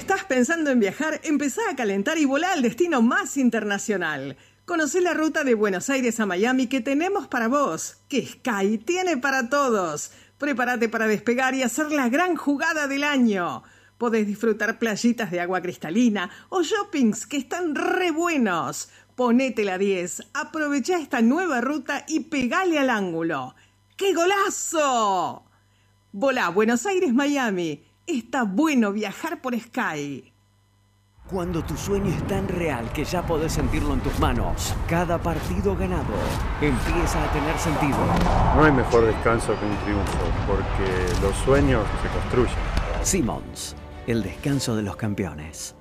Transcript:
estás pensando en viajar, empezá a calentar y volá al destino más internacional. Conocé la ruta de Buenos Aires a Miami que tenemos para vos, que Sky tiene para todos. Prepárate para despegar y hacer la gran jugada del año. Podés disfrutar playitas de agua cristalina o shoppings que están re buenos. Ponete la 10, aprovechá esta nueva ruta y pegale al ángulo. ¡Qué golazo! Volá Buenos Aires-Miami. Está bueno viajar por Sky. Cuando tu sueño es tan real que ya podés sentirlo en tus manos, cada partido ganado empieza a tener sentido. No hay mejor descanso que un triunfo, porque los sueños se construyen. Simmons, el descanso de los campeones.